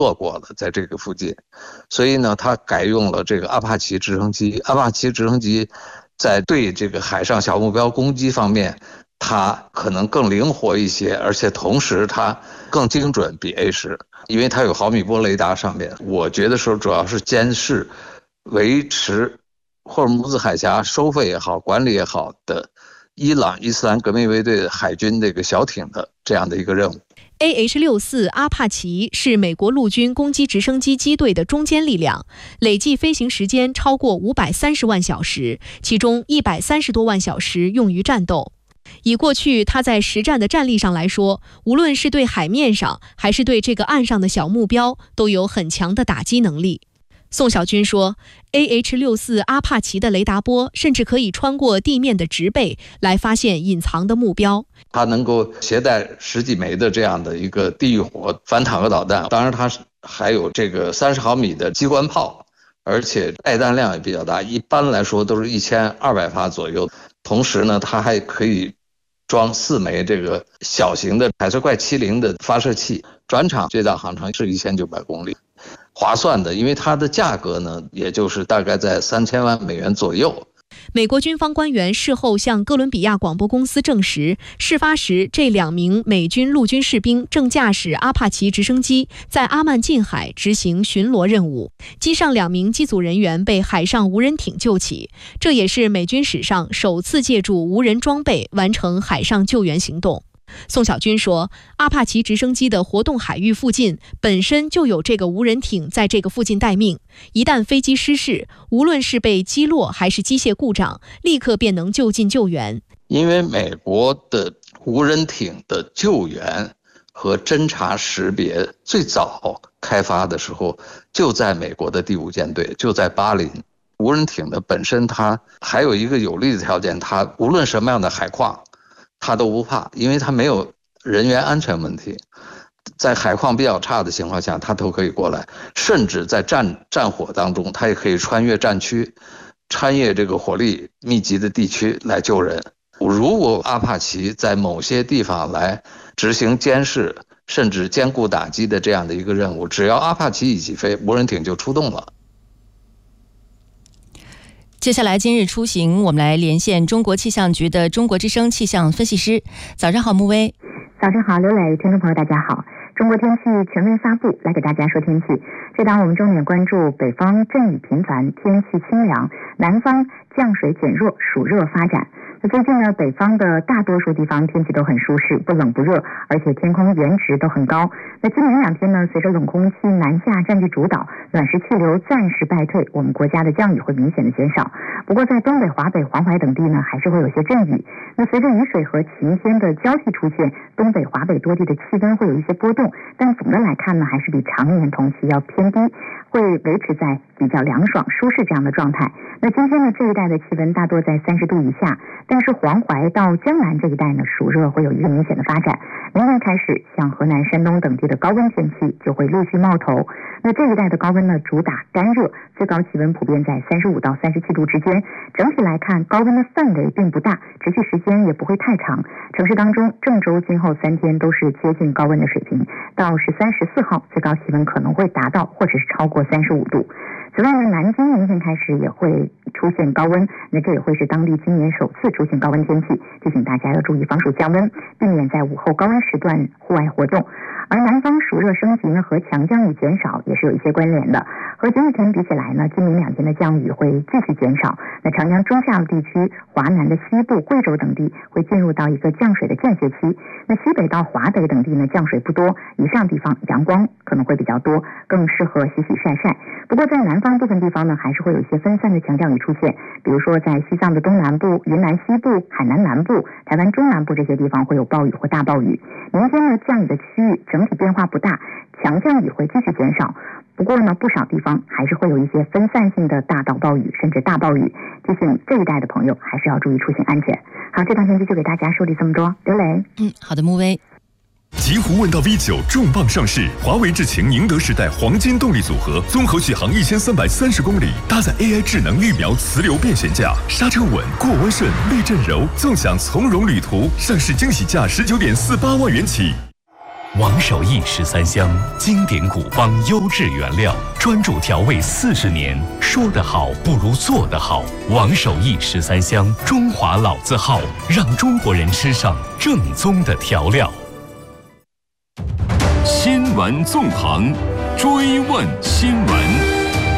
落过了，在这个附近，所以呢，他改用了这个阿帕奇直升机。阿帕奇直升机在对这个海上小目标攻击方面，它可能更灵活一些，而且同时它更精准，比 A10，因为它有毫米波雷达上面。我觉得说主要是监视、维持霍尔木兹海峡收费也好、管理也好的伊朗伊斯兰革命卫队海军这个小艇的这样的一个任务。 AH-64阿帕奇是美国陆军攻击直升机机队的中坚力量，累计飞行时间超过530万小时，其中130多万小时用于战斗。以过去它在实战的战力上来说，无论是对海面上还是对这个岸上的小目标，都有很强的打击能力。宋晓军说 ，AH-64阿帕奇的雷达波甚至可以穿过地面的植被来发现隐藏的目标。 它能够携带10几枚的这样的一个地狱火反坦克导弹，当然它还有这个30毫米的机关炮，而且带弹量也比较大，一般来说都是1200发左右。同时呢，它还可以装4枚这个小型的海瑟怪70的发射器，转场最大航程是1900公里。划算的，因为它的价格呢，也就是大概在3000万美元左右。 美国军方官员事后向哥伦比亚广播公司证实，事发时这2名美军陆军士兵正驾驶阿帕奇直升机在阿曼近海执行巡逻任务，机上2名机组人员被海上无人艇救起，这也是美军史上首次借助无人装备完成海上救援行动。宋晓军说，阿帕奇直升机的活动海域附近本身就有这个无人艇在这个附近待命，一旦飞机失事，无论是被击落还是机械故障，立刻便能就近救援。 因为美国的无人艇的救援和侦察识别最早开发的时候就在美国的第5舰队，就在巴林。无人艇的本身它还有一个有利的条件，它无论什么样的海况他都不怕，因为他没有人员安全问题，在海况比较差的情况下他都可以过来，甚至在战火当中他也可以穿越战区，穿越这个火力密集的地区来救人。如果阿帕奇在某些地方来执行监视甚至兼顾打击的这样的一个任务，只要阿帕奇一起飞，无人艇就出动了。 接下来今日出行，我们来连线中国气象局的中国之声气象分析师。早上好，穆威。 早上好，刘磊，听众朋友大家好。中国天气权威发布，来给大家说天气。这档我们重点关注北方阵雨频繁，天气清凉，南方降水减弱，暑热发展。最近呢，北方的大多数地方天气都很舒适，不冷不热，而且天空原值都很高。那今明2天呢，随着冷空气南下占据主导，暖湿气流暂时败退，我们国家的降雨会明显的减少。不过在东北、华北、黄淮等地呢，还是会有些阵雨。那随着雨水和晴天的交替出现，东北、华北多地的气温会有一些波动，但总的来看呢，还是比常年同期要偏低，会维持在比较凉爽、舒适这样的状态。那今天呢，这一带的气温大多在30度以下，但是黄淮到江南这一带呢，暑热会有一个明显的发展。明天开始，像河南、山东等地的高温天气就会陆续冒头。那这一带的高温呢，主打干热，最高气温普遍在35到37度之间。整体来看，高温的范围并不大，持续时间也不会太长。城市当中，郑州今后3天都是接近高温的水平，到13、14号最高气温可能会达到或者是超过35度。此外呢，南京明天开始也会出现高温，那这也会是当地今年首次出现高温天气，提醒大家要注意防暑降温，避免在午后高温时段户外活动。而南方暑热升级呢，和强降雨减少也是有一些关联的。和前几天比起来呢，今明2天的降雨会继续减少。那长江中下游地区、华南的西部、贵州等地会进入到一个降水的间歇期。那西北到华北等地呢，降水不多，以上地方阳光可能会比较多，更适合洗洗晒晒。不过在南方部分地方呢，还是会有一些分散的强降雨出现，比如说在西藏的东南部、云南西部、海南南部、台湾中南部这些地方会有暴雨或大暴雨。明天呢，降雨的区域整体变化不大，强降雨会继续减少。不过呢，不少地方还是会有一些分散性的大到暴雨，甚至大暴雨。提醒这一带的朋友还是要注意出行安全。好，这档天气就给大家梳理这么多。刘磊， 好的，穆威。 极狐问道 V9 重磅上市，华为智擎宁德时代黄金动力组合，综合续航1330公里，搭载 AI 智能预瞄磁流变悬架，刹车稳，过弯顺，避震柔，纵享从容旅途。上市惊喜价19.48万元起。 王守义13香，经典古方优质原料，专注调味40年。说得好不如做得好。王守义13香，中华老字号，让中国人吃上正宗的调料。 新闻纵横，追问新闻。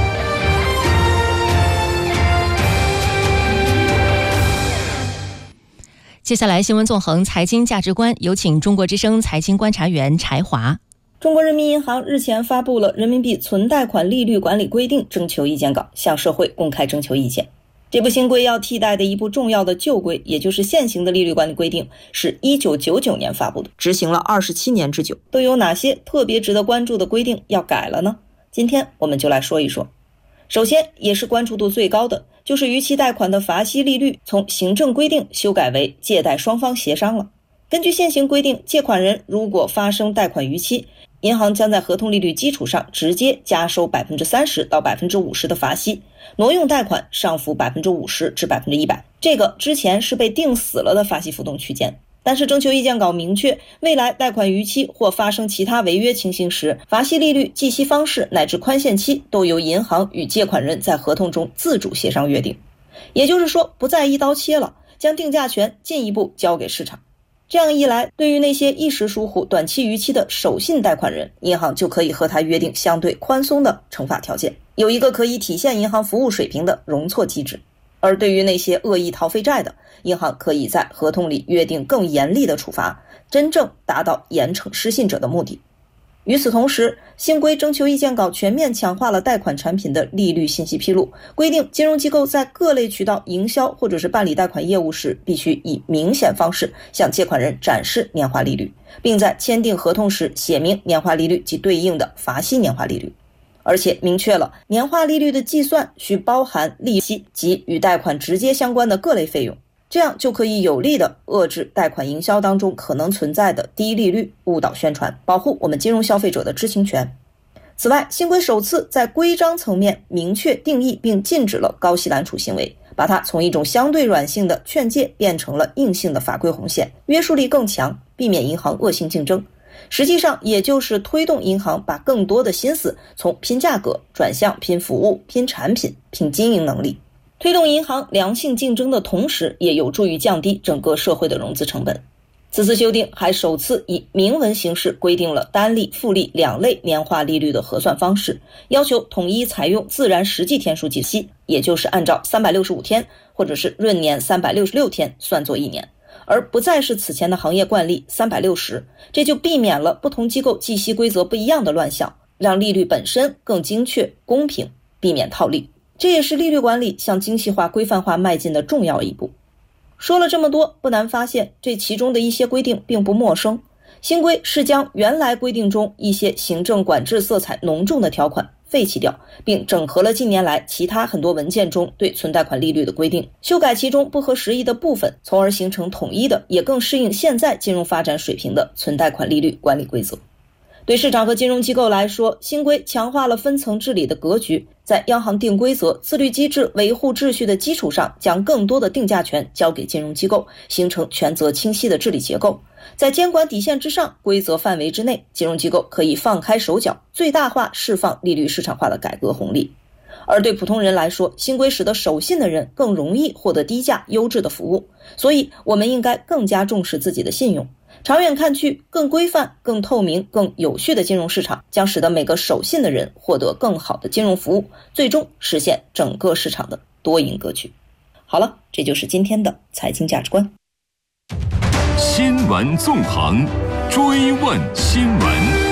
接下来新闻纵横财经价值观，有请中国之声财经观察员柴华。 中国人民银行日前发布了人民币存贷款利率管理规定征求意见稿，向社会公开征求意见。这部新规要替代的一部重要的旧规，也就是现行的利率管理规定，是1999年发布的，执行了27年之久。都有哪些特别值得关注的规定要改了呢？今天我们就来说一说。首先，也是关注度最高的，就是逾期贷款的罚息利率从行政规定修改为借贷双方协商了。根据现行规定，借款人如果发生贷款逾期，银行将在合同利率基础上直接加收 30% 到 50% 的罚息，挪用贷款上浮 50% 至 100%。 这个之前是被定死了的罚息浮动区间。但是征求意见稿明确，未来贷款逾期或发生其他违约情形时，罚息利率、计息方式乃至宽限期都由银行与借款人在合同中自主协商约定。也就是说，不再一刀切了，将定价权进一步交给市场。这样一来，对于那些一时疏忽、短期逾期的守信贷款人，银行就可以和他约定相对宽松的惩罚条件，有一个可以体现银行服务水平的容错机制。而对于那些恶意逃废债的，银行可以在合同里约定更严厉的处罚，真正达到严惩失信者的目的。与此同时，新规征求意见稿全面强化了贷款产品的利率信息披露，规定金融机构在各类渠道营销或者是办理贷款业务时，必须以明显方式向借款人展示年化利率，并在签订合同时写明年化利率及对应的罚息年化利率。而且明确了年化利率的计算需包含利息及与贷款直接相关的各类费用，这样就可以有力地遏制贷款营销当中可能存在的低利率误导宣传，保护我们金融消费者的知情权。此外，新规首次在规章层面明确定义并禁止了高息揽储行为，把它从一种相对软性的劝诫变成了硬性的法规红线，约束力更强，避免银行恶性竞争。实际上也就是推动银行把更多的心思从拼价格转向拼服务、拼产品、拼经营能力。推动银行良性竞争的同时，也有助于降低整个社会的融资成本。此次修订还首次以明文形式规定了单利、复利两类年化利率的核算方式，要求统一采用自然实际天数计息，也就是按照365天或者是闰年366天算作一年，而不再是此前的行业惯例360，这就避免了不同机构计息规则不一样的乱象，让利率本身更精确、公平，避免套利。这也是利率管理向精细化、规范化迈进的重要一步。说了这么多，不难发现，这其中的一些规定并不陌生。新规是将原来规定中一些行政管制色彩浓重的条款废弃掉，并整合了近年来其他很多文件中对存贷款利率的规定，修改其中不合时宜的部分，从而形成统一的，也更适应现在金融发展水平的存贷款利率管理规则。对市场和金融机构来说，新规强化了分层治理的格局，在央行定规则、自律机制、维护秩序的基础上，将更多的定价权交给金融机构，形成权责清晰的治理结构。在监管底线之上、规则范围之内，金融机构可以放开手脚，最大化释放利率市场化的改革红利。而对普通人来说，新规使得守信的人更容易获得低价优质的服务，所以我们应该更加重视自己的信用。长远看去，更规范、更透明、更有序的金融市场将使得每个守信的人获得更好的金融服务，最终实现整个市场的多赢格局。好了，这就是今天的财经价值观。 新闻纵横，追问新闻。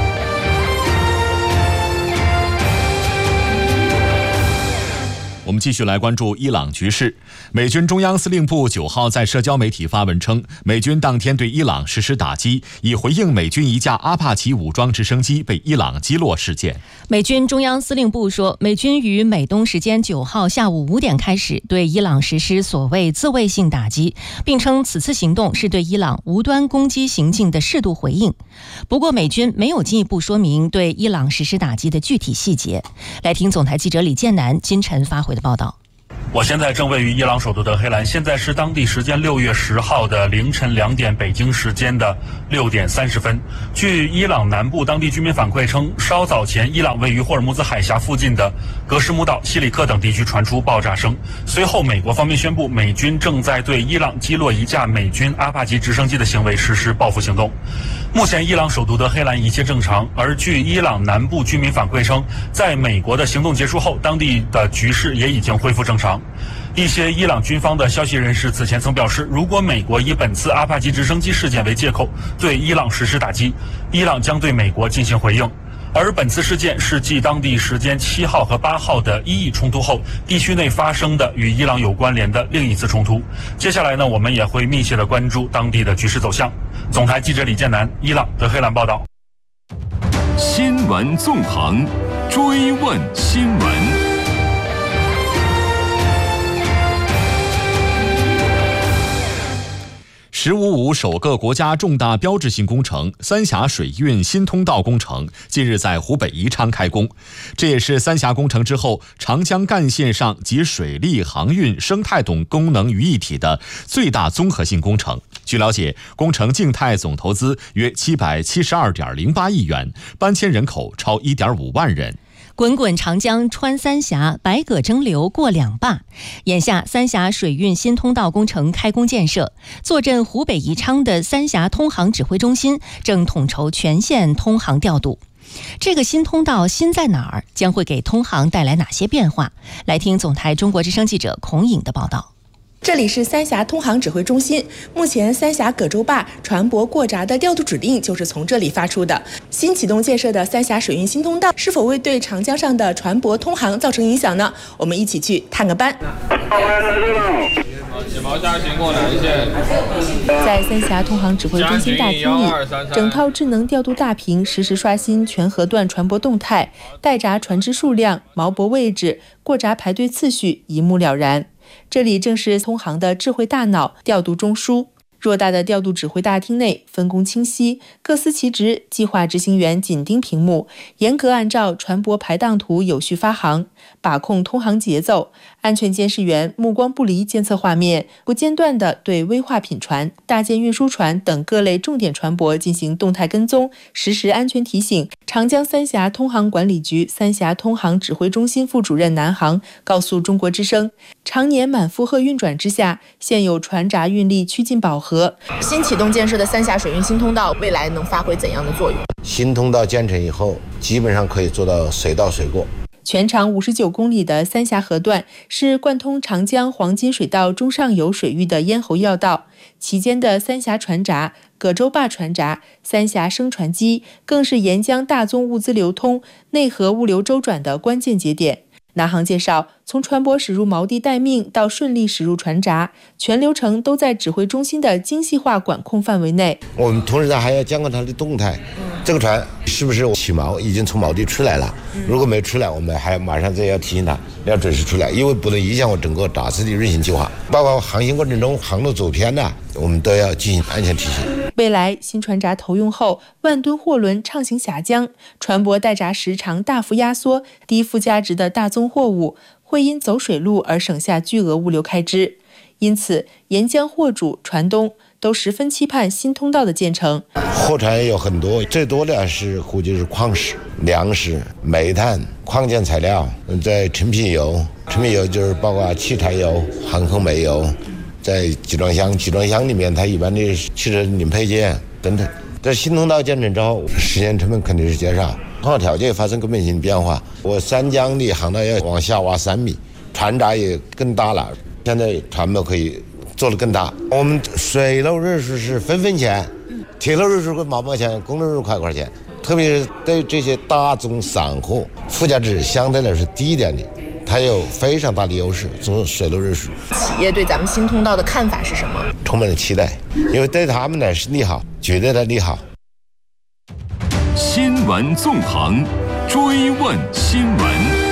我们继续来关注伊朗局势。美军中央司令部9号在社交媒体发文称，美军当天对伊朗实施打击，以回应美军一架阿帕奇武装直升机被伊朗击落事件。 美军中央司令部说，美军于美东时间9号下午5点开始对伊朗实施所谓自卫性打击，并称此次行动是对伊朗无端攻击行径的适度回应。不过，美军没有进一步说明对伊朗实施打击的具体细节。来听总台记者李建南、金晨发回的报道。 我现在正位于伊朗首都德黑兰，现在是当地时间6月10号的凌晨2点，北京时间的6点30分。据伊朗南部当地居民反馈称，稍早前伊朗位于霍尔木兹海峡附近的格什木岛、西里克等地区传出爆炸声。随后，美国方面宣布，美军正在对伊朗击落一架美军阿帕奇直升机的行为实施报复行动。目前，伊朗首都德黑兰一切正常，而据伊朗南部居民反馈称，在美国的行动结束后，当地的局势也已经恢复正常。一些伊朗军方的消息人士此前曾表示，如果美国以本次阿帕奇直升机事件为借口对伊朗实施打击，伊朗将对美国进行回应。而本次事件是继当地时间7号和8号的伊以冲突后，地区内发生的与伊朗有关联的另一次冲突。接下来呢，我们也会密切的关注当地的局势走向。总台记者李建南，伊朗德黑兰报道。 新闻纵横，追问新闻。 “15+5”首个国家重大标志性工程三峡水运新通道工程近日在湖北宜昌开工，这也是三峡工程之后长江干线上集水利、航运、生态等功能于一体的最大综合性工程。据了解，工程静态总投资约772.08亿元，搬迁人口超1.5万人。 滚滚长江穿三峡，百舸争流过两坝。眼下，三峡水运新通道工程开工建设，坐镇湖北宜昌的三峡通航指挥中心正统筹全线通航调度。这个新通道新在哪儿？将会给通航带来哪些变化？来听总台中国之声记者孔颖的报道。 这里是三峡通航指挥中心，目前三峡葛洲坝船舶过闸的调度指令就是从这里发出的。新启动建设的三峡水运新通道是否会对长江上的船舶通航造成影响呢？我们一起去探个班。在三峡通航指挥中心大厅里，整套智能调度大屏实时刷新全河段船舶动态、待闸船只数量、锚泊位置、过闸排队次序一目了然。这里正是通航的智慧大脑调度中枢。偌大的调度指挥大厅内分工清晰，各司其职，计划执行员紧盯屏幕，严格按照船舶排档图有序发航，把控通航节奏。安全监视员目光不离监测画面，不间断地对危化品船、大件运输船等各类重点船舶进行动态跟踪，实时安全提醒。长江三峡通航管理局三峡通航指挥中心副主任南航告诉中国之声，常年满负荷运转之下，现有船闸运力趋近饱和。新启动建设的三峡水运新通道未来能发挥怎样的作用？ 新通道建成以后，基本上可以做到随到随过。 全长59公里的三峡河段是贯通长江黄金水道中上游水域的咽喉要道，其间的三峡船闸、葛洲坝船闸、三峡升船机更是沿江大宗物资流通、内河物流周转的关键节点。南航介绍，从船舶驶入锚地待命到顺利驶入船闸，全流程都在指挥中心的精细化管控范围内。 我们同时还要监控它的动态，这个船是不是起锚，已经从锚地出来了？如果没出来，我们还马上再要提醒它要准时出来，因为不能影响我整个大致的运行计划，包括航行过程中航路走偏的，我们都要进行安全提醒。 未来新船闸投用后，万吨货轮畅行峡江，船舶待闸时长大幅压缩，低附加值的大宗货物会因走水路而省下巨额物流开支。因此，沿江货主、船东都十分期盼新通道的建成。 货船有很多，最多的是估计是矿石、粮食、煤炭、矿件材料，在成品油就是包括汽柴油、航空煤油，在集装箱里面它一般的汽车零配件等等。在新通道建成之后，时间成本肯定是减少，通航条件发生根本性变化。我三江的航道要往下挖3米，船闸也更大了，现在船舶可以做得更大。我们水路运输是分钱，铁路运输跟毛钱，公路运输块钱。特别是对这些大宗散货，附加值相对来说低一点的，它有非常大的优势。从水路运输， 企业对咱们新通道的看法是什么？ 充满了期待，因为对他们来是利好，绝对的利好。 新闻纵横，追问新闻。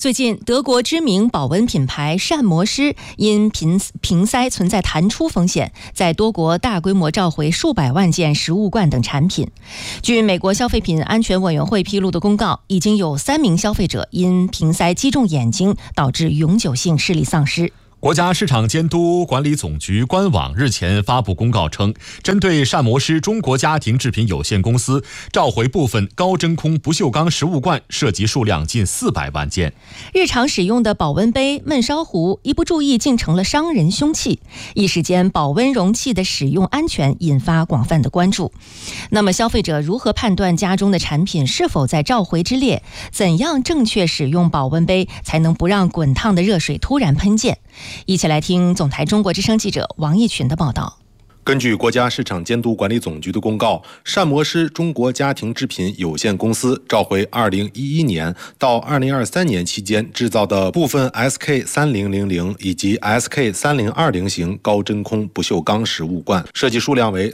最近，德国知名保温品牌膳魔师因瓶塞存在弹出风险，在多国大规模召回数百万件食物罐等产品。据美国消费品安全委员会披露的公告，已经有3名消费者因瓶塞击中眼睛，导致永久性视力丧失。 国家市场监督管理总局官网日前发布公告称，针对膳魔师中国家庭制品有限公司召回部分高真空不锈钢食物罐，涉及数量近400万件。 日常使用的保温杯、焖烧壶一不注意竟成了伤人凶器，一时间保温容器的使用安全引发广泛的关注。那么消费者如何判断家中的产品是否在召回之列？怎样正确使用保温杯才能不让滚烫的热水突然喷溅？一起来听总台中国之声记者王义群的报道。 根据国家市场监督管理总局的公告，膳魔师中国家庭制品有限公司召回2011年到2023年期间制造的部分 SK3000 以及 SK3020 型高真空不锈钢食物罐，涉及数量为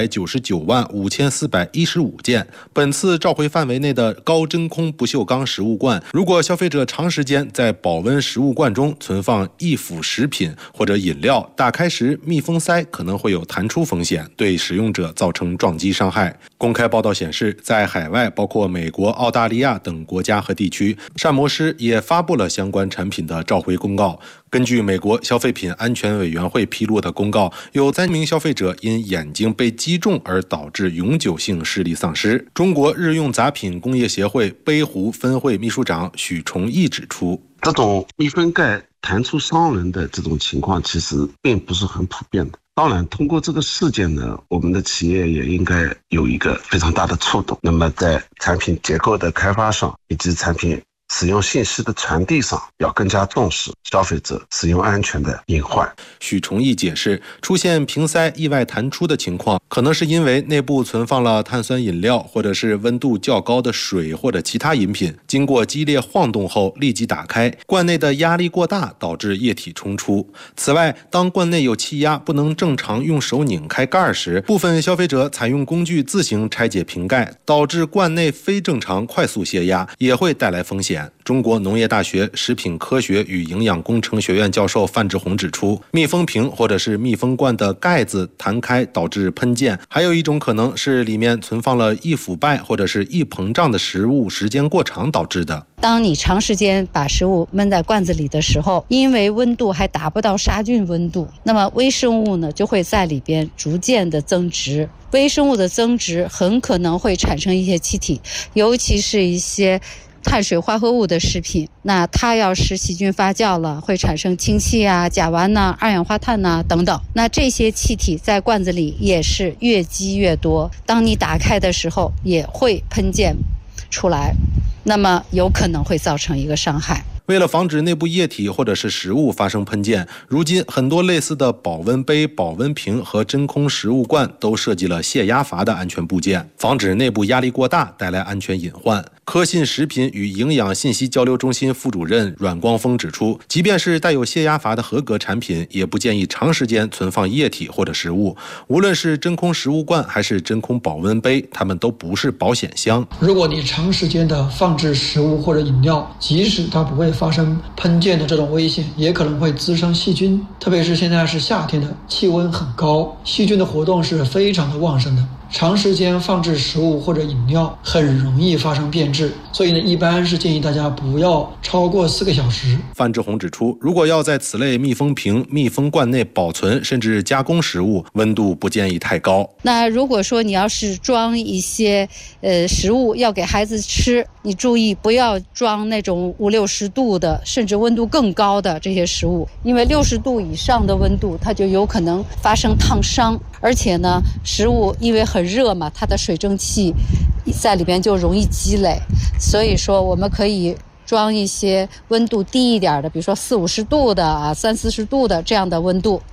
3995415件。本次召回范围内的高真空不锈钢食物罐，如果消费者长时间在保温食物罐中存放易腐食品或者饮料，打开时密封塞可能会有弹出风险，对使用者造成撞击伤害。公开报道显示，在海外包括美国、澳大利亚等国家和地区，膳魔师也发布了相关产品的召回公告。根据美国消费品安全委员会披露的公告，有3名消费者因眼睛被击中而导致永久性视力丧失。中国日用杂品工业协会杯壶分会秘书长许崇义指出， 这种密封盖弹出伤人的这种情况其实并不是很普遍的。当然，通过这个事件呢，我们的企业也应该有一个非常大的触动。那么在产品结构的开发上，以及产品使用信息的传递上，要更加重视消费者使用安全的隐患。 许崇义解释，出现瓶塞意外弹出的情况，可能是因为内部存放了碳酸饮料，或者是温度较高的水或者其他饮品，经过激烈晃动后立即打开，罐内的压力过大，导致液体冲出。此外，当罐内有气压不能正常用手拧开盖时，部分消费者采用工具自行拆解瓶盖，导致罐内非正常快速泄压，也会带来风险。中国农业大学食品科学与营养工程学院教授范志红指出，密封瓶或者是密封罐的盖子弹开导致喷溅，还有一种可能是里面存放了易腐败或者是易膨胀的食物时间过长导致的。 当你长时间把食物焖在罐子里的时候，因为温度还达不到杀菌温度，那么微生物呢就会在里边逐渐的增殖。微生物的增殖很可能会产生一些气体，尤其是一些碳水化合物的食品，那它要是细菌发酵了，会产生氢气啊、甲烷呐、二氧化碳呐等等。那这些气体在罐子里也是越积越多，当你打开的时候也会喷溅出来，那么有可能会造成一个伤害。 为了防止内部液体或者是食物发生喷溅，如今很多类似的保温杯、保温瓶和真空食物罐都设计了泄压阀的安全部件，防止内部压力过大带来安全隐患。科信食品与营养信息交流中心副主任阮光峰指出，即便是带有泄压阀的合格产品，也不建议长时间存放液体或者食物。无论是真空食物罐还是真空保温杯，它们都不是保险箱。 如果你长时间的放置食物或者饮料，即使它不会发生喷溅的这种危险，也可能会滋生细菌。特别是现在是夏天的，气温很高，细菌的活动是非常的旺盛的。长时间放置食物或者饮料很容易发生变质，所以呢，一般是建议大家不要超过4个小时。 范志红指出，如果要在此类密封瓶、密封罐内保存甚至加工食物，温度不建议太高。 那如果说你要是装一些食物要给孩子吃，你注意不要装那种50-60度的，甚至温度更高的这些食物，因为60度以上的温度它就有可能发生烫伤，而且呢，食物因为很热嘛，它的水蒸气在里边就容易积累，所以说我们可以装一些温度低一点的，比如说40-50度的啊，30-40度的这样的温度。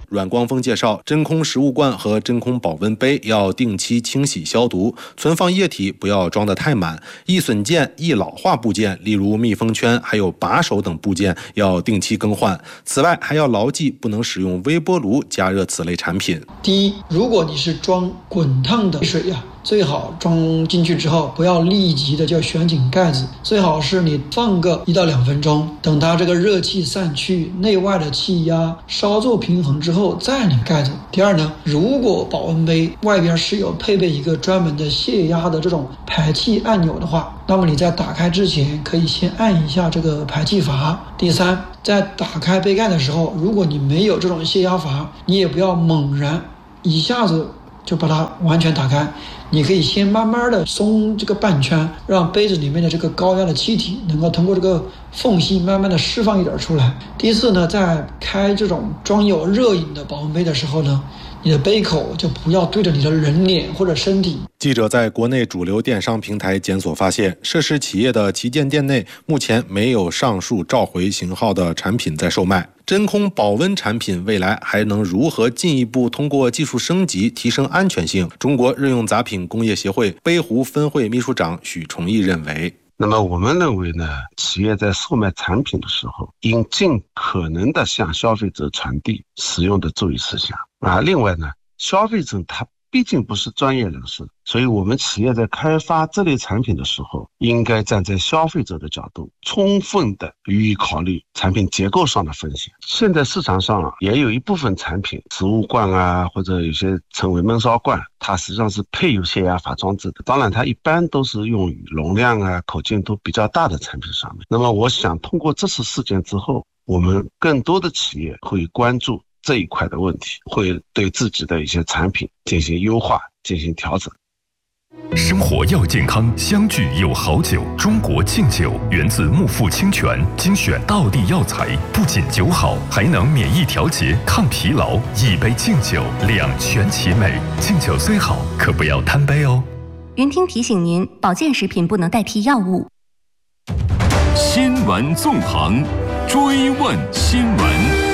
阮光峰介绍，真空食物罐和真空保温杯要定期清洗消毒，存放液体不要装得太满，易损件、易老化部件，例如密封圈还有把手等部件要定期更换。此外，还要牢记不能使用微波炉加热此类产品。 第一，如果你是装滚烫的水最好装进去之后不要立即的就旋紧盖子，最好是你放个1到2分钟，等它这个热气散去，内外的气压稍作平衡之后再拧盖子。第二呢，如果保温杯外边是有配备一个专门的泄压的这种排气按钮的话，那么你在打开之前可以先按一下这个排气阀。第三，在打开杯盖的时候，如果你没有这种泄压阀，你也不要猛然一下子就把它完全打开，你可以先慢慢的松这个半圈，让杯子里面的这个高压的气体能够通过这个缝隙慢慢的释放一点出来。第四呢，在开这种装有热饮的保温杯的时候呢，你的杯口就不要对着你的人脸或者身体。 记者在国内主流电商平台检索发现，涉事企业的旗舰店内目前没有上述召回型号的产品在售卖。真空保温产品未来还能如何进一步通过技术升级提升安全性？中国日用杂品工业协会杯壶分会秘书长许崇义认为， 那么我们认为呢，企业在售卖产品的时候，应尽可能的向消费者传递使用的注意事项啊。另外呢，消费者他毕竟不是专业人士，所以我们企业在开发这类产品的时候，应该站在消费者的角度，充分的予以考虑产品结构上的风险。现在市场上也有一部分产品，食物罐啊，或者有些称为焖烧罐，它实际上是配有泄压阀装置的。当然它一般都是用于容量啊、口径都比较大的产品上面。那么我想通过这次事件之后，我们更多的企业会关注这一块的问题，会对自己的一些产品进行优化、进行调整。 生活要健康，相聚有好酒。中国敬酒源自木富清泉，精选道地药材，不仅酒好，还能免疫调节、抗疲劳。一杯敬酒，两全其美。敬酒虽好，可不要贪杯哦。 云听提醒您，保健食品不能代替药物。 新闻纵横，追问新闻。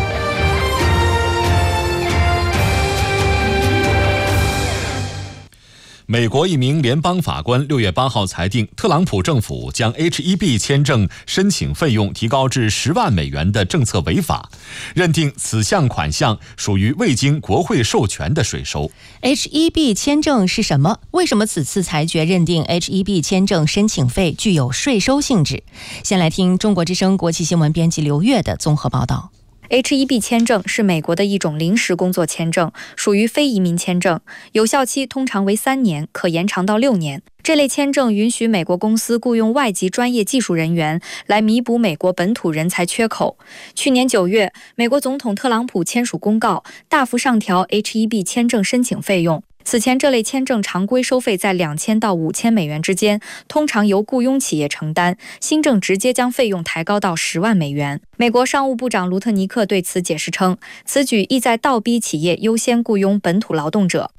美国一名联邦法官6月8号裁定，特朗普政府将 H-1B 签证申请费用提高至10万美元的政策违法，认定此项款项属于未经国会授权的税收。 H-1B 签证是什么？为什么此次裁决认定 H-1B 签证申请费具有税收性质？先来听中国之声国际新闻编辑刘月的综合报道。 H-1B 签证是美国的一种临时工作签证，属于非移民签证，有效期通常为3年，可延长到6年。这类签证允许美国公司雇用外籍专业技术人员来弥补美国本土人才缺口。去年9月，美国总统特朗普签署公告，大幅上调 H-1B 签证申请费用。此前这类签证常规收费在2000到5000美元之间，通常由雇佣企业承担。新政直接将费用抬高到10万美元。美国商务部长卢特尼克对此解释称，此举意在倒逼企业优先雇佣本土劳动者。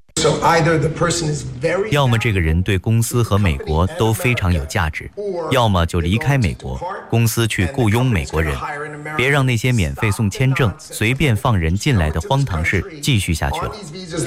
要么这个人对公司和美国都非常有价值，要么就离开美国，公司去雇佣美国人。别让那些免费送签证、随便放人进来的荒唐事继续下去了。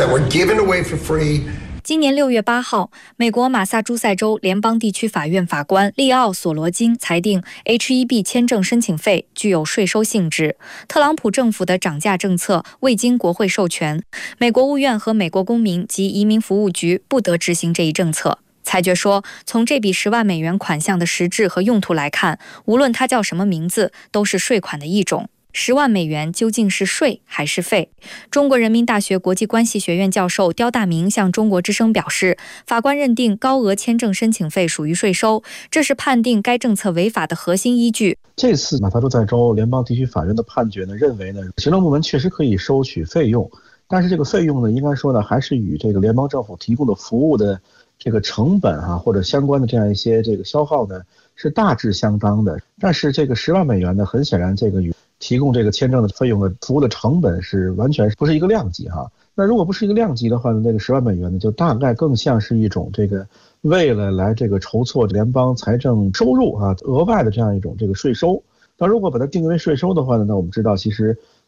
今年6月8号，美国马萨诸塞州联邦地区法院法官利奥·索罗金裁定 H-1B 签证申请费具有税收性质。特朗普政府的涨价政策未经国会授权，美国务院和美国公民及移民服务局不得执行这一政策。裁决说，从这笔10万美元款项的实质和用途来看，无论它叫什么名字，都是税款的一种。10万美元究竟是税还是费？中国人民大学国际关系学院教授刁大明向中国之声表示，法官认定高额签证申请费属于税收，这是判定该政策违法的核心依据。 这次马萨诸塞州联邦地区法院的判决呢，认为呢，行政部门确实可以收取费用，但是这个费用呢，应该说呢，还是与这个联邦政府提供的服务的这个成本或者相关的这样一些这个消耗呢，是大致相当的。但是这个10万美元呢，很显然这个与提供这个签证的费用的服务的成本是完全不是一个量级那如果不是一个量级的话呢，那个10万美元呢，就大概更像是一种这个为了来这个筹措联邦财政收入额外的这样一种这个税收。那如果把它定为税收的话呢，那我们知道其实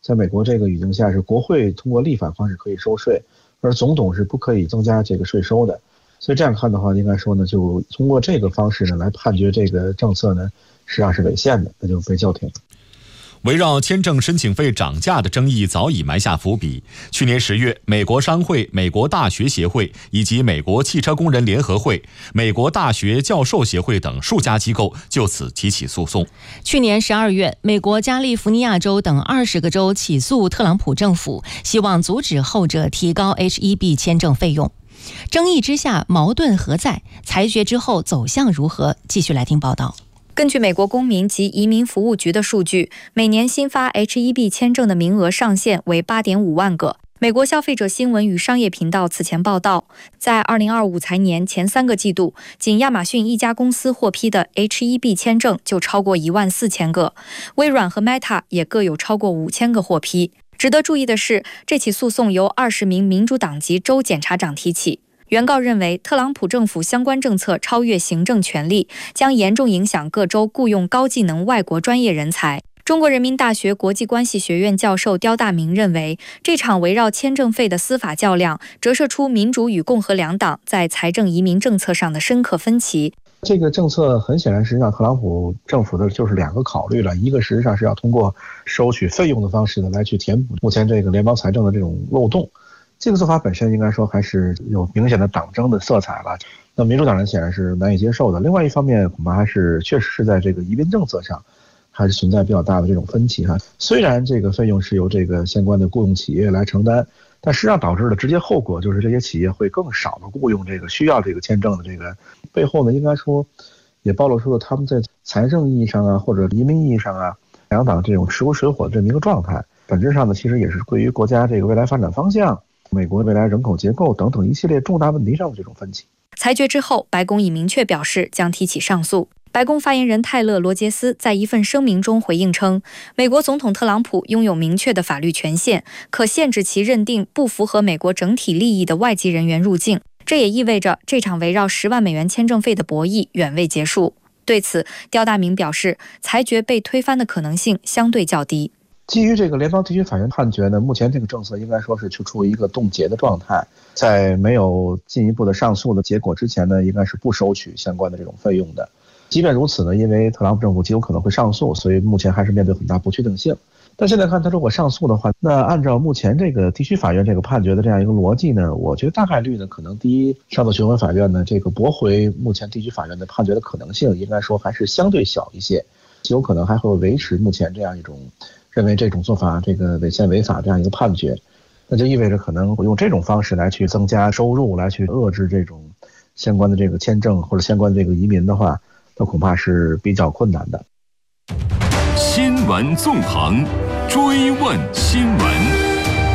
在美国这个语境下，是国会通过立法方式可以收税，而总统是不可以增加这个税收的。所以这样看的话，应该说呢，就通过这个方式呢来判决这个政策呢，实际上是违宪的，那就被叫停了。 围绕签证申请费涨价的争议早已埋下伏笔。去年10月，美国商会、美国大学协会以及美国汽车工人联合会、美国大学教授协会等数家机构就此提起诉讼。 去年12月，美国加利福尼亚州等20个州起诉特朗普政府，希望阻止后者提高 H-1B 签证费用。争议之下，矛盾何在？裁决之后走向如何？继续来听报道。 根据美国公民及移民服务局的数据，每年新发 H-1B 签证的名额上限为 8.5 万个。美国消费者新闻与商业频道此前报道，在2025财年前3个季度，仅亚马逊一家公司获批的 H-1B 签证就超过14000个，微软和 Meta 也各有超过5000个获批。值得注意的是，这起诉讼由20名民主党籍州检察长提起。原告认为，特朗普政府相关政策超越行政权力，将严重影响各州雇用高技能外国专业人才。中国人民大学国际关系学院教授刁大明认为，这场围绕签证费的司法较量，折射出民主与共和两党在财政移民政策上的深刻分歧。 这个政策很显然，实际上特朗普政府的就是2个考虑了，一个实际上是要通过收取费用的方式呢，来去填补目前这个联邦财政的这种漏洞。这个做法本身应该说还是有明显的党争的色彩了，那民主党人显然是难以接受的。另外一方面，恐怕还是确实是在这个移民政策上，还是存在比较大的这种分歧哈。虽然这个费用是由这个相关的雇佣企业来承担，但实际上导致的直接后果就是这些企业会更少的雇佣这个需要这个签证的这个背后呢，应该说也暴露出了他们在财政意义上啊，或者移民意义上啊，两党这种石油水火的这么一个状态。本质上呢，其实也是对于国家这个未来发展方向、美国未来人口结构等等一系列重大问题上的这种分歧。 裁决之后，白宫已明确表示将提起上诉。白宫发言人泰勒·罗杰斯在一份声明中回应称，美国总统特朗普拥有明确的法律权限，可限制其认定不符合美国整体利益的外籍人员入境。这也意味着这场围绕10万美元签证费的博弈远未结束。对此，刁大明表示，裁决被推翻的可能性相对较低。 基于这个联邦地区法院判决呢，目前这个政策应该说是处于一个冻结的状态，在没有进一步的上诉的结果之前呢，应该是不收取相关的这种费用的。即便如此呢，因为特朗普政府极有可能会上诉，所以目前还是面对很大不确定性。但现在看他如果上诉的话，那按照目前这个地区法院这个判决的这样一个逻辑呢，我觉得大概率呢，可能第一，上诉巡回法院呢这个驳回目前地区法院的判决的可能性，应该说还是相对小一些，极有可能还会维持目前这样一种认为这种做法这个违宪违法这样一个判决。那就意味着可能用这种方式来去增加收入，来去遏制这种相关的这个签证或者相关的这个移民的话，那恐怕是比较困难的。 新闻纵横，追问新闻。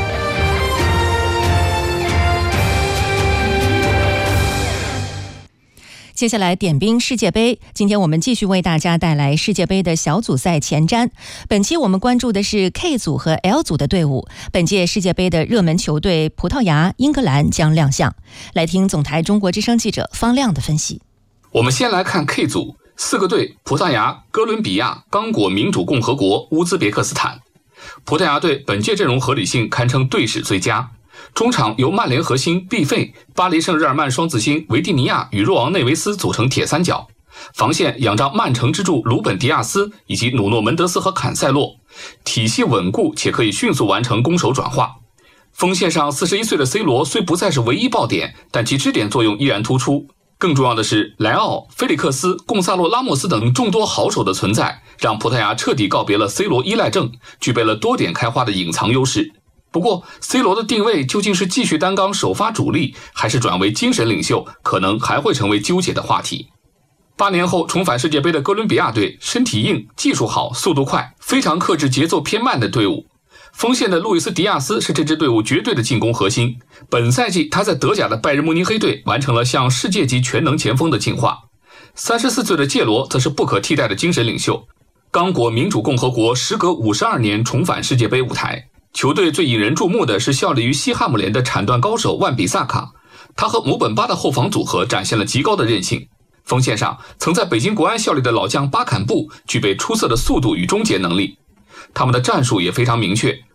接下来点兵世界杯，今天我们继续为大家带来世界杯的小组赛前瞻。本期我们关注的是 K 组和 L 组的队伍。本届世界杯的热门球队葡萄牙、英格兰将亮相。来听总台中国之声记者方亮的分析。 我们先来看 K 组，4个队：葡萄牙、哥伦比亚、刚果民主共和国、乌兹别克斯坦。葡萄牙队本届阵容合理性堪称队史最佳。中场由曼联核心毕费、巴黎圣日耳曼双子星维蒂尼亚与若昂内维斯组成铁三角，防线仰仗曼城之柱鲁本迪亚斯以及努诺门德斯和坎塞洛，体系稳固且可以迅速完成攻守转化。锋线上41岁的 C 罗虽不再是唯一爆点，但其支点作用依然突出。更重要的是，莱奥、菲利克斯、贡萨洛拉莫斯等众多好手的存在，让葡萄牙彻底告别了 C 罗依赖症，具备了多点开花的隐藏优势。不过 C 罗的定位究竟是继续担纲首发主力，还是转为精神领袖，可能还会成为纠结的话题。8年后重返世界杯的哥伦比亚队，身体硬、技术好、速度快，非常克制节奏偏慢的队伍。锋线的路易斯·迪亚斯是这支队伍绝对的进攻核心。本赛季他在德甲的拜仁慕尼黑队完成了向世界级全能前锋的进化。34岁的介罗则是不可替代的精神领袖。刚果民主共和国时隔52年重返世界杯舞台。球队最引人注目的是效力于西汉姆联的铲断高手万比萨卡，他和姆本巴的后防组合展现了极高的韧性。锋线上，曾在北京国安效力的老将巴坎布具备出色的速度与终结能力。他们的战术也非常明确，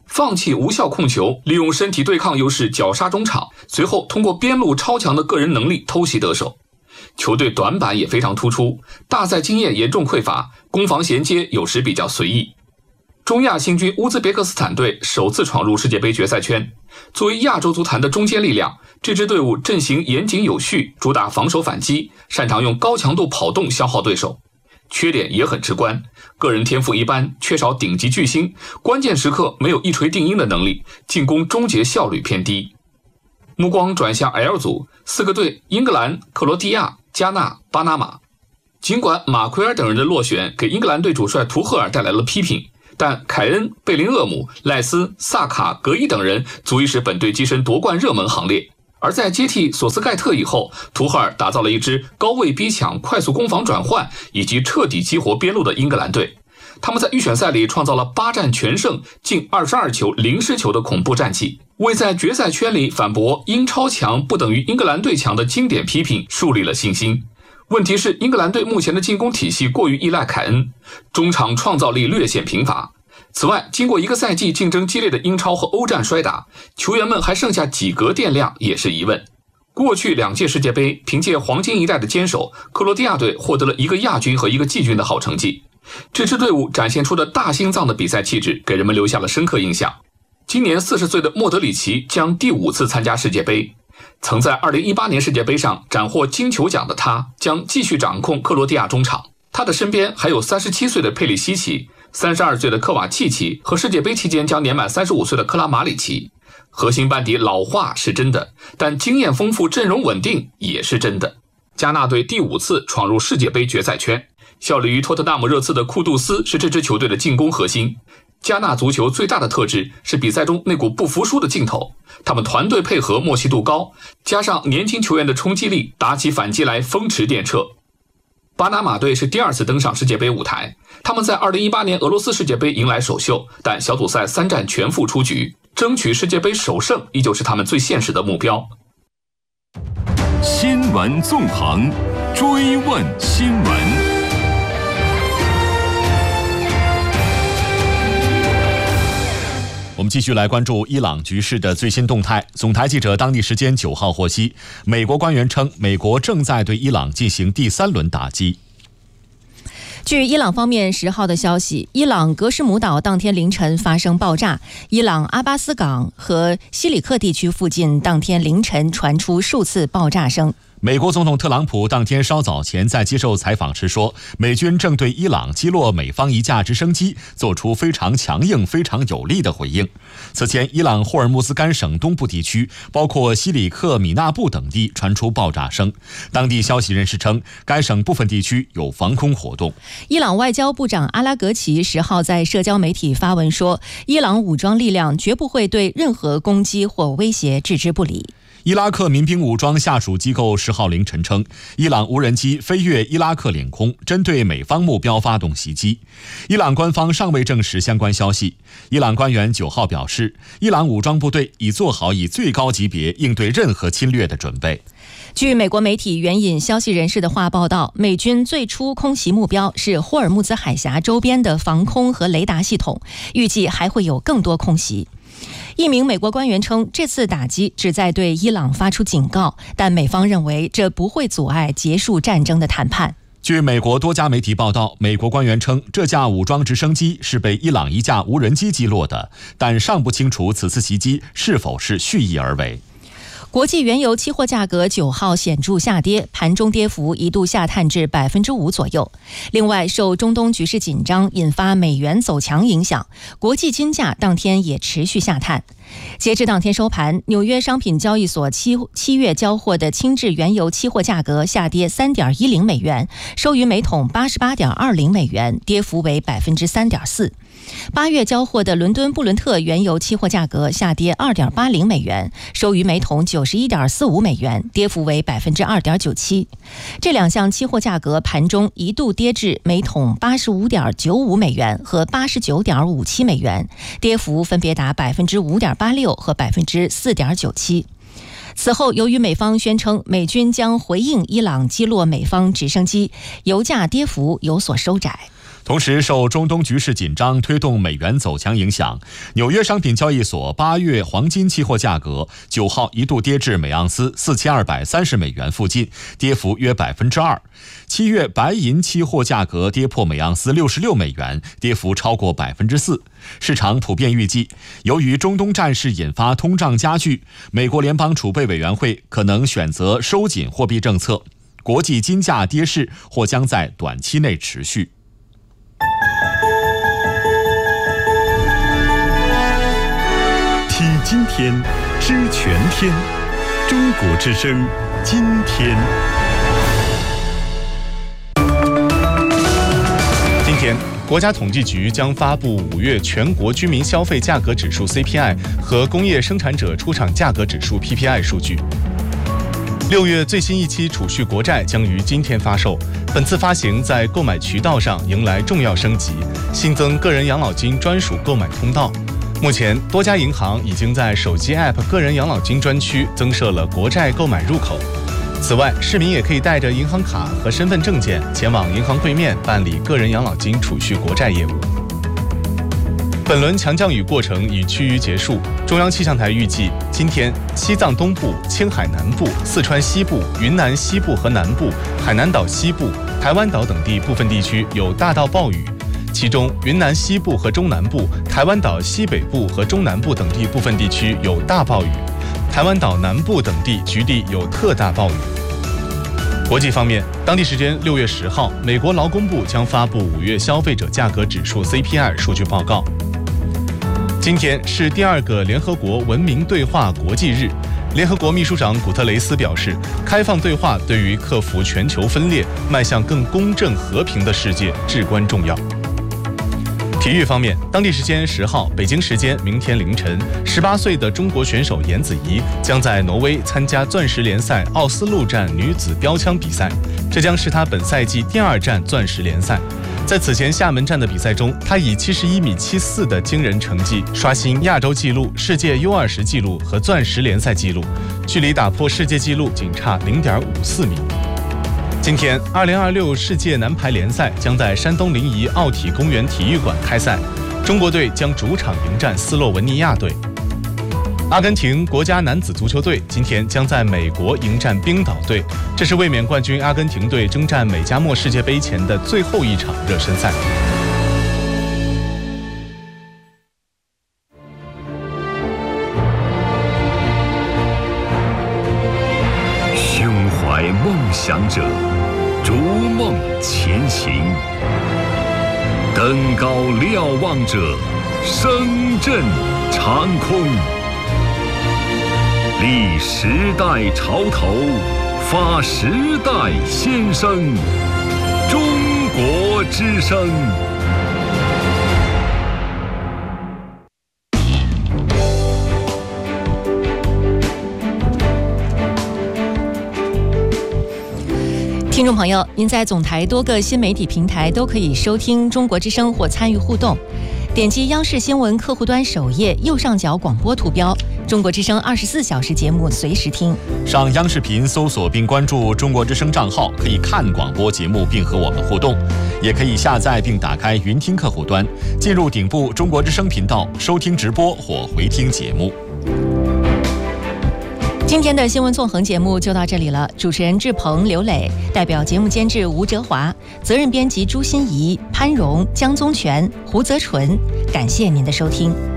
放弃无效控球，利用身体对抗优势绞杀中场，随后通过边路超强的个人能力偷袭得手。球队短板也非常突出，大赛经验严重匮乏，攻防衔接有时比较随意。中亚新军乌兹别克斯坦队首次闯入世界杯决赛圈。作为亚洲足坛的中坚力量，这支队伍阵型严谨有序，主打防守反击，擅长用高强度跑动消耗对手。缺点也很直观，个人天赋一般，缺少顶级巨星，关键时刻没有一锤定音的能力，进攻终结效率偏低。目光转向 L 组，4个队：英格兰、克罗地亚、加纳、巴拿马。尽管马奎尔等人的落选给英格兰队主帅图赫尔带来了批评，但凯恩、贝林厄姆、赖斯、萨卡、格伊等人足以使本队跻身夺冠热门行列。而在接替索斯盖特以后，图赫尔打造了一支高位逼抢、快速攻防转换以及彻底激活边路的英格兰队。他们在预选赛里创造了8战全胜、近22球0失球的恐怖战绩，为在决赛圈里反驳英超强不等于英格兰队强的经典批评树立了信心。问题是，英格兰队目前的进攻体系过于依赖凯恩，中场创造力略显贫乏。此外，经过一个赛季竞争激烈的英超和欧战摔打，球员们还剩下几格电量也是疑问。过去2届世界杯，凭借黄金一代的坚守，克罗地亚队获得了1个亚军和1个季军的好成绩。这支队伍展现出的大心脏的比赛气质，给人们留下了深刻印象。今年40岁的莫德里奇将第5次参加世界杯。曾在2018年世界杯上斩获金球奖的他，将继续掌控克罗地亚中场。他的身边还有37岁的佩里西奇、32岁的科瓦契奇和世界杯期间将年满35岁的克拉马里奇。核心班底老化是真的，但经验丰富、阵容稳定也是真的。加纳队第5次闯入世界杯决赛圈，效力于托特纳姆热刺的库杜斯是这支球队的进攻核心。加纳足球最大的特质是比赛中那股不服输的劲头，他们团队配合默契度高，加上年轻球员的冲击力，打起反击来风驰电掣。巴拿马队是第2次登上世界杯舞台，他们在2018年俄罗斯世界杯迎来首秀，但小组赛3战全负出局，争取世界杯首胜依旧是他们最现实的目标。 新闻纵横，追问新闻。 我们继续来关注伊朗局势的最新动态。总台记者当地时间9号获悉，美国官员称，美国正在对伊朗进行第3轮打击。 据伊朗方面10号的消息，伊朗格什姆岛当天凌晨发生爆炸，伊朗阿巴斯港和西里克地区附近当天凌晨传出数次爆炸声。 美国总统特朗普当天稍早前在接受采访时说，美军正对伊朗击落美方一架直升机做出非常强硬、非常有力的回应。此前，伊朗霍尔木兹干省东部地区，包括西里克、米纳布等地传出爆炸声。当地消息人士称，该省部分地区有防空活动。 伊朗外交部长阿拉格齐10号在社交媒体发文说，伊朗武装力量绝不会对任何攻击或威胁置之不理。 伊拉克民兵武装下属机构10号凌晨称，伊朗无人机飞越伊拉克领空，针对美方目标发动袭击。伊朗官方尚未证实相关消息。伊朗官员9号表示，伊朗武装部队已做好以最高级别应对任何侵略的准备。 据美国媒体援引消息人士的话报道，美军最初空袭目标是霍尔木兹海峡周边的防空和雷达系统，预计还会有更多空袭。一名美国官员称，这次打击旨在对伊朗发出警告，但美方认为这不会阻碍结束战争的谈判。 据美国多家媒体报道，美国官员称，这架武装直升机是被伊朗一架无人机击落的，但尚不清楚此次袭击是否是蓄意而为。 国际原油期货价格9号显著下跌，盘中跌幅一度下探至5%左右。另外，受中东局势紧张引发美元走强影响，国际金价当天也持续下探。截至当天收盘，纽约商品交易所七月交货的轻质原油期货价格下跌3.10美元，收于每桶88.20美元，跌幅为3.4%。8月交货的伦敦布伦特原油期货价格下跌2.80美元，收于每桶91.45美元，跌幅为2.97%。这两项期货价格盘中一度跌至每桶85.95美元和89.57美元，跌幅分别达5.86%和4.97%。此后，由于美方宣称美军将回应伊朗击落美方直升机，油价跌幅有所收窄。 同时，受中东局势紧张推动美元走强影响，纽约商品交易所8月黄金期货价格9号一度跌至每盎司4230美元附近，跌幅约2%。7月白银期货价格跌破每盎司66美元，跌幅超过4%。市场普遍预计，由于中东战事引发通胀加剧，美国联邦储备委员会可能选择收紧货币政策，国际金价跌势或将在短期内持续。 听今天，知全天，中国之声，今天。 今天，国家统计局将发布5月全国居民消费价格指数 CPI 和工业生产者出厂价格指数 PPI 数据。6月最新一期储蓄国债将于今天发售，本次发行在购买渠道上迎来重要升级，新增个人养老金专属购买通道。目前，多家银行已经在手机 App 个人养老金专区增设了国债购买入口。此外，市民也可以带着银行卡和身份证件前往银行柜面办理个人养老金储蓄国债业务。本轮强降雨过程已趋于结束，中央气象台预计，今天西藏东部、青海南部、四川西部、云南西部和南部、海南岛西部、台湾岛等地部分地区有大到暴雨，其中云南西部和中南部、台湾岛西北部和中南部等地部分地区有大暴雨，台湾岛南部等地局地有特大暴雨。国际方面，当地时间6月10号，美国劳工部将发布5月消费者价格指数 CPI 数据报告。今天是第2个联合国文明对话国际日。联合国秘书长古特雷斯表示，开放对话对于克服全球分裂、迈向更公正和平的世界至关重要。体育方面，当地时间10号，北京时间明天凌晨，18岁的中国选手颜子怡将在挪威参加钻石联赛奥斯陆站女子标枪比赛，这将是她本赛季第2站钻石联赛。在此前厦门站的比赛中，她以71.74米的惊人成绩刷新亚洲纪录、世界 U20 纪录和钻石联赛纪录，距离打破世界纪录仅差0.54米。今天，2026世界男排联赛将在山东临沂奥体公园体育馆开赛，中国队将主场迎战斯洛文尼亚队。阿根廷国家男子足球队今天将在美国迎战冰岛队，这是卫冕冠军阿根廷队征战美加墨世界杯前的最后一场热身赛。 胸怀梦想者，逐梦前行；登高瞭望者，声震长空。立时代潮头，发时代先声。中国之声。 听众朋友，您在总台多个新媒体平台都可以收听中国之声或参与互动。点击央视新闻客户端首页右上角广播图标，中国之声24小时节目随时听。 上央视频搜索并关注中国之声账号，可以看广播节目并和我们互动，也可以下载并打开云听客户端，进入顶部中国之声频道收听直播或回听节目。 今天的新闻纵横节目就到这里了，主持人志鹏、刘磊，代表节目监制吴哲华，责任编辑朱欣怡、潘荣、江宗全、胡泽纯，感谢您的收听。